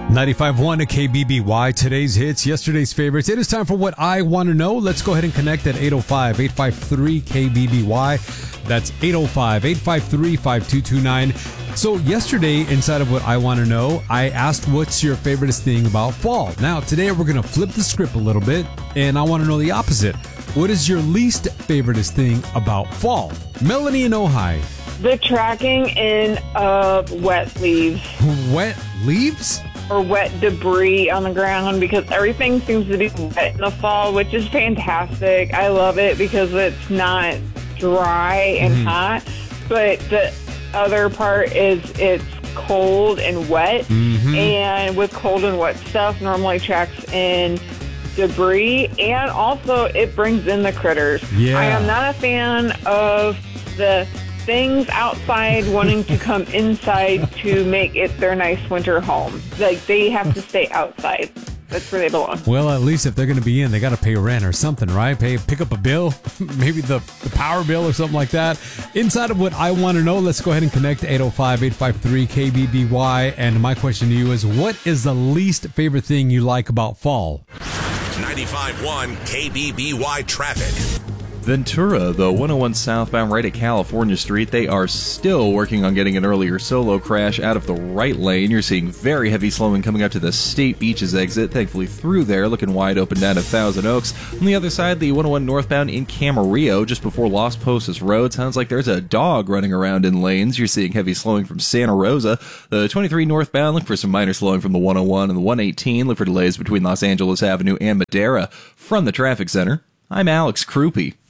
95.1 at KBBY, today's hits, yesterday's favorites. It is time for What I Want to Know. Let's go ahead and connect at 805-853-KBBY. That's 805-853-5229. So yesterday, inside of What I Want to Know, I asked what's your favoriteest thing about fall. Now, today we're going to flip the script a little bit, and I want to know the opposite. What is your least favoriteest thing about fall? Melanie in Ojai. The tracking in of wet leaves. Wet leaves? Or wet debris on the ground, because everything seems to be wet in the fall, which is fantastic. I love it because it's not dry and hot. But the other part is it's cold and wet. And with cold and wet stuff, normally tracks in debris. And also it brings in the critters. Yeah. I am not a fan of the things outside wanting to come inside to make it their nice winter home. Like, they have to stay outside. That's where they belong. Well, at least if they're going to be in, they got to pay rent or something, right? Pick up a bill, maybe the power bill or something like that. Inside of What I Want to Know, let's go ahead and connect 805-853-KBBY. And my question to you is, what is the least favorite thing you like about fall? 95.1 KBBY traffic. Ventura, the 101 southbound right at California Street, they are still working on getting an earlier solo crash out of the right lane. You're seeing very heavy slowing coming up to the State Beaches exit. Thankfully through there, looking wide open down to Thousand Oaks. On the other side, the 101 northbound in Camarillo, just before Los Postos Road. Sounds like there's a dog running around in lanes. You're seeing heavy slowing from Santa Rosa. The 23 northbound, look for some minor slowing from the 101 and the 118. Look for delays between Los Angeles Avenue and Madera. From the traffic center, I'm Alex Krupe.